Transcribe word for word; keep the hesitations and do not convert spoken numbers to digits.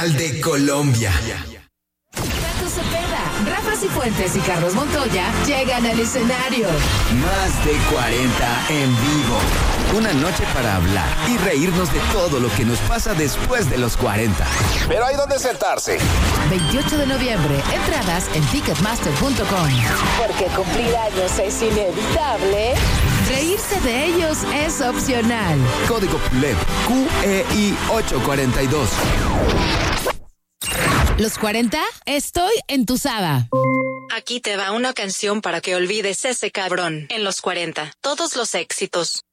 de Colombia. Tato Cepeda, Rafa Cifuentes y Carlos Montoya llegan al escenario. Más de cuarenta en vivo. Una noche para hablar y reírnos de todo lo que nos pasa después de los cuarenta. Pero hay donde sentarse. veintiocho de noviembre, entradas en ticketmaster punto com. Porque cumplir años es inevitable. Reírse de ellos es opcional. Código P L E B Q E I ocho cuarenta y dos. ¿Los cuarenta? Estoy entusada. Aquí te va una canción para que olvides ese cabrón. En los cuarenta, todos los éxitos.